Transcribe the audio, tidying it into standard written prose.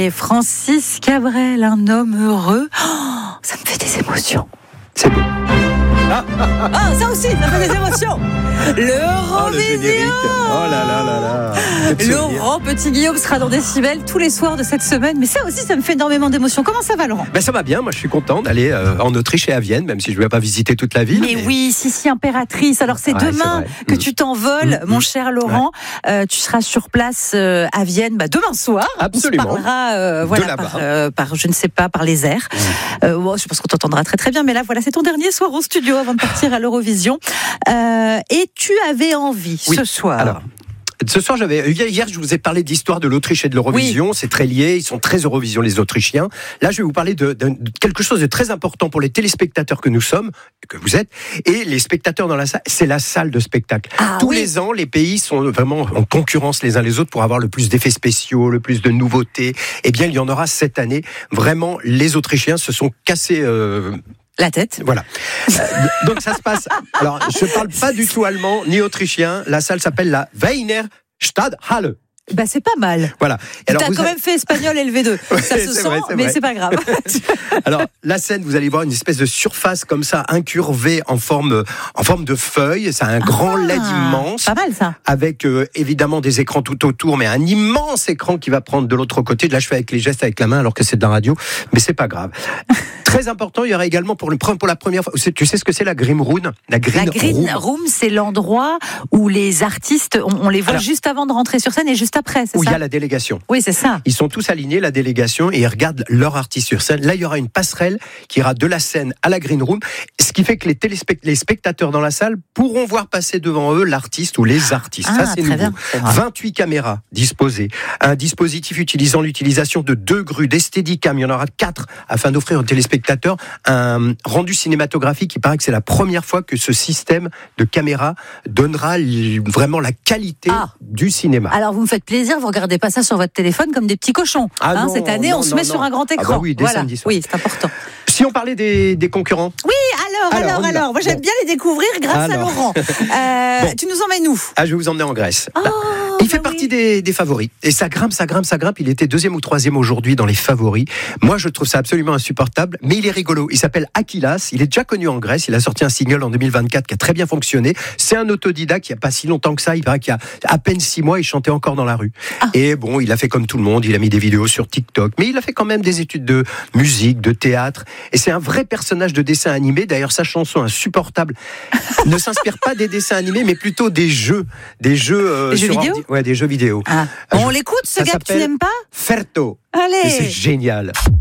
Et Francis Cabrel, un homme heureux, ça me fait des émotions. C'est beau. Ah, ça aussi, ça fait des émotions. L'Eurovision. Oh là là là là. Laurent Petit-Guillaume sera dans Décibel tous les soirs de cette semaine. Mais ça aussi, ça me fait énormément d'émotions. Comment ça va, Laurent ? Ça va bien, moi je suis content d'aller en Autriche et à Vienne, même si je ne vais pas visiter toute la ville. Mais oui, Sissi impératrice. Alors c'est demain que tu t'envoles, mon cher Laurent. Tu seras sur place à Vienne demain soir. Absolument. On se parlera par je ne sais pas, par les airs. Je pense qu'on t'entendra très très bien. Mais là, voilà, c'est ton dernier soir au studio avant de partir à l'Eurovision. Et tu avais envie ce soir. Alors, ce soir, hier, je vous ai parlé d'histoire de l'Autriche et de l'Eurovision. Oui. C'est très lié. Ils sont très Eurovision, les Autrichiens. Là, je vais vous parler de quelque chose de très important pour les téléspectateurs que nous sommes, que vous êtes, et les spectateurs dans la salle. C'est la salle de spectacle. Tous les ans, les pays sont vraiment en concurrence les uns les autres pour avoir le plus d'effets spéciaux, le plus de nouveautés. Eh bien, il y en aura cette année. Vraiment, les Autrichiens se sont cassés la tête. Voilà. Donc ça se passe. Alors, je ne parle pas du tout allemand ni autrichien. La salle s'appelle la Wiener Stadthalle. C'est pas mal. Voilà. Tu as quand même fait espagnol LV2. Ça se sent, mais c'est pas grave. Alors, la scène, vous allez voir une espèce de surface comme ça, incurvée en forme de feuille. C'est un grand LED immense. Pas mal, ça. Avec évidemment des écrans tout autour, mais un immense écran qui va prendre de l'autre côté. Là, je fais avec les gestes avec la main alors que c'est de la radio, mais c'est pas grave. Très important, il y aura également pour la première fois. Tu sais ce que c'est la Green Room ? La Green Room, c'est l'endroit où les artistes, on les voit juste avant de rentrer sur scène et juste après, c'est ça ? Où il y a la délégation. Oui, c'est ça. Ils sont tous alignés, la délégation, et ils regardent leur artiste sur scène. Là, il y aura une passerelle qui ira de la scène à la Green Room, ce qui fait que les spectateurs dans la salle pourront voir passer devant eux l'artiste ou les artistes. Ça, c'est nouveau. Bien. 28 caméras disposées. Un dispositif utilisant l'utilisation de 2 grues, des Steadicam. Il y en aura 4 afin d'offrir aux téléspectateurs un rendu cinématographique. Il paraît que c'est la première fois que ce système de caméra donnera vraiment la qualité du cinéma. Alors, vous me faites plaisir, vous regardez pas ça sur votre téléphone comme des petits cochons. Cette année, on se met sur un grand écran. Oui, samedi soir. Oui, c'est important. Si on parlait des concurrents. Oui, alors. Moi, j'aime bien les découvrir grâce à Laurent. Tu nous emmènes où ? Je vais vous emmener en Grèce. Il fait partie des favoris. Et ça grimpe. Il était 2e ou 3e aujourd'hui dans les favoris. Moi, je trouve ça absolument insupportable, mais il est rigolo. Il s'appelle Akilas. Il est déjà connu en Grèce. Il a sorti un single en 2024 qui a très bien fonctionné. C'est un autodidacte il n'y a pas si longtemps que ça. Il paraît qu'il y a à peine 6 mois, il chantait encore dans la rue. Et il a fait comme tout le monde. Il a mis des vidéos sur TikTok. Mais il a fait quand même des études de musique, de théâtre. Et c'est un vrai personnage de dessin animé. D'ailleurs, sa chanson insupportable ne s'inspire pas des dessins animés, mais plutôt des jeux. Des jeux vidéo ? Ouais, des jeux vidéo. On l'écoute, ce gars que tu n'aimes pas ? Ferto. Allez. Et c'est génial.